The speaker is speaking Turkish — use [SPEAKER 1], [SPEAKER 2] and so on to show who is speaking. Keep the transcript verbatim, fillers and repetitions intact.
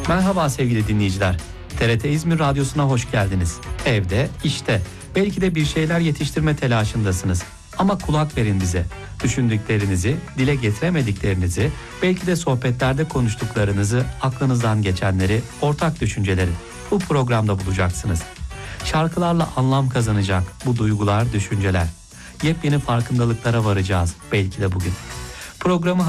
[SPEAKER 1] Merhaba sevgili dinleyiciler. T R T İzmir Radyosu'na hoş geldiniz. Evde, işte, belki de bir şeyler yetiştirme telaşındasınız. Ama kulak verin bize. Düşündüklerinizi, dile getiremediklerinizi, belki de sohbetlerde konuştuklarınızı, aklınızdan geçenleri, ortak düşünceleri bu programda bulacaksınız. Şarkılarla anlam kazanacak bu duygular, düşünceler. Yepyeni farkındalıklara varacağız belki de bugün. Programı